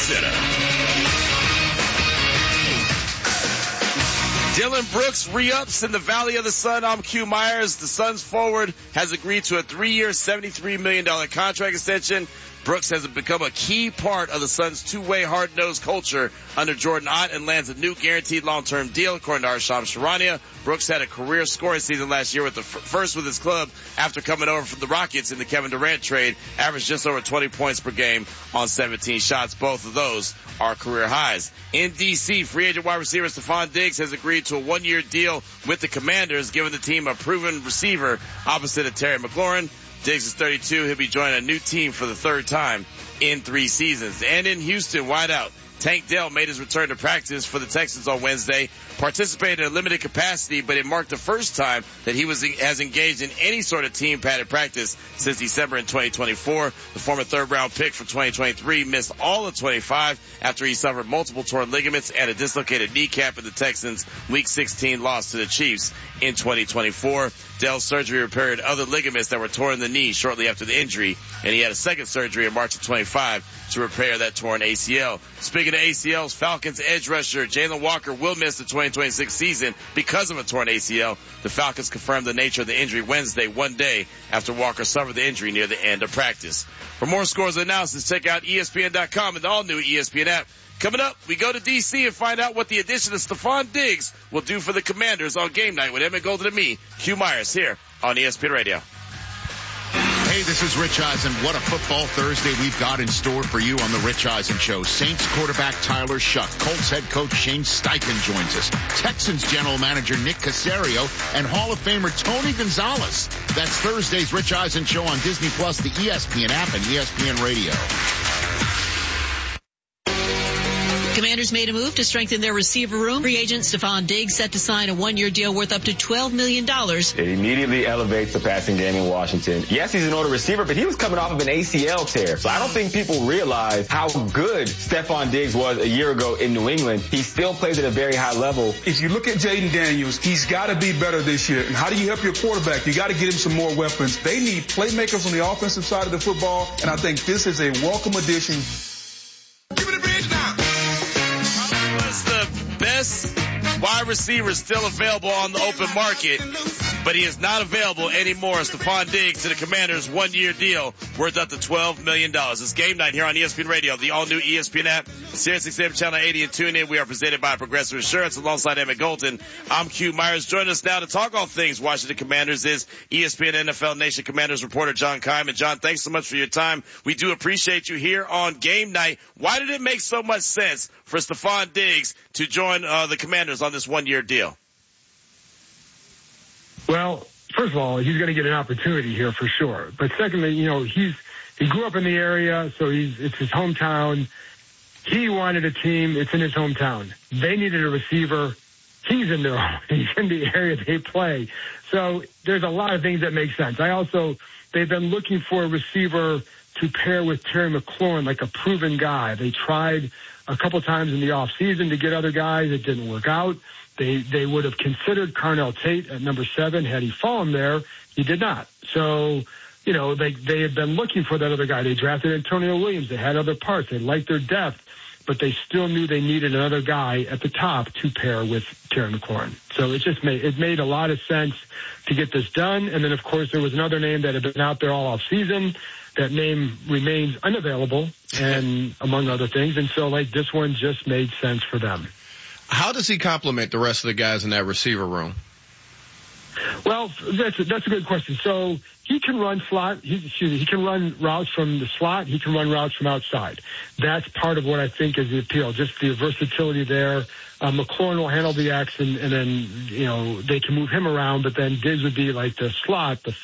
Center. Dillon Brooks re-ups in the Valley of the Sun. I'm Q Myers. The Suns forward has agreed to a 3-year, $73 million contract extension. Brooks has become a key part of the Suns' two-way hard-nosed culture under Jordan Ott and lands a new guaranteed long-term deal, according to Arsham Sharania. Brooks had a career scoring season last year with the first with his club after coming over from the Rockets in the Kevin Durant trade, averaged just over 20 points per game on 17 shots. Both of those are career highs. In D.C., free agent wide receiver Stephon Diggs has agreed to a 1-year deal with the Commanders, giving the team a proven receiver opposite of Terry McLaurin. Diggs is 32. He'll be joining a new team for the third time in 3 seasons. And in Houston, wideout Tank Dell made his return to practice for the Texans on Wednesday, participated in a limited capacity, but it marked the first time that he has engaged in any sort of team padded practice since December in 2024. The former third-round pick for 2023 missed all of 25 after he suffered multiple torn ligaments and a dislocated kneecap in the Texans' Week 16 loss to the Chiefs in 2024. Dell's surgery repaired other ligaments that were torn in the knee shortly after the injury, and he had a second surgery in March of 25 to repair that torn ACL. Speaking of ACLs, Falcons edge rusher Jalen Walker will miss the 2026 season because of a torn ACL. The Falcons confirmed the nature of the injury Wednesday, one day after Walker suffered the injury near the end of practice. For more scores and analysis, check out ESPN.com and the all-new ESPN app. Coming up, we go to D.C. and find out what the addition of Stephon Diggs will do for the Commanders on game night with Emmett Golden and me, Q Myers, here on ESPN Radio. Hey, this is Rich Eisen. What a football Thursday we've got in store for you on the Rich Eisen Show. Saints quarterback Tyler Shuck, Colts head coach Shane Steichen joins us, Texans general manager Nick Caserio, and Hall of Famer Tony Gonzalez. That's Thursday's Rich Eisen Show on Disney Plus, the ESPN app, and ESPN Radio. Commanders made a move to strengthen their receiver room. Free agent Stephon Diggs set to sign a 1-year deal worth up to $12 million. It immediately elevates the passing game in Washington. Yes, he's an older receiver, but he was coming off of an ACL tear. So I don't think people realize how good Stephon Diggs was a year ago in New England. He still plays at a very high level. If you look at Jaden Daniels, he's got to be better this year. And how do you help your quarterback? You got to get him some more weapons. They need playmakers on the offensive side of the football, and I think this is a welcome addition. Give me the bridge now. Was the best wide receiver still available on the open market, but he is not available anymore. Stephon Diggs to the Commanders, 1-year deal worth up to $12 million. It's game night here on ESPN Radio, the all-new ESPN app, Sirius XM Channel 80, and tune in. We are presented by Progressive Insurance alongside Emmett Golden. I'm Q Myers. Joining us now to talk all things Washington Commanders is ESPN NFL Nation Commanders reporter John Keim. And John, thanks so much for your time. We do appreciate you here on game night. Why did it make so much sense for Stephon Diggs to join the Commanders on this 1-year deal? Well, first of all, he's going to get an opportunity here for sure. But secondly, he grew up in the area, so it's his hometown. He wanted a team. It's in his hometown. They needed a receiver. He's in the area they play. So there's a lot of things that make sense. They've been looking for a receiver to pair with Terry McLaurin, like a proven guy. They tried a couple times in the off season to get other guys. It didn't work out. They would have considered Carnell Tate at number 7 had he fallen there. He did not. So, they had been looking for that other guy. They drafted Antonio Williams. They had other parts. They liked their depth, but they still knew they needed another guy at the top to pair with Terry McLaurin. So it made a lot of sense to get this done. And then, of course, there was another name that had been out there all off season. That name remains unavailable, and among other things. And so, this one just made sense for them. How does he complement the rest of the guys in that receiver room? Well, that's a good question. So he can run slot. He can run routes from the slot. He can run routes from outside. That's part of what I think is the appeal, just the versatility there. McLaurin will handle the X, and then, they can move him around, but then Diggs would be like the slot, the